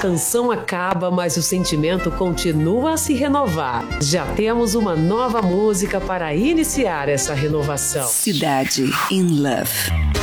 canção acaba, mas o sentimento continua a se renovar. Já temos uma nova música para iniciar essa renovação. Cidade in Love.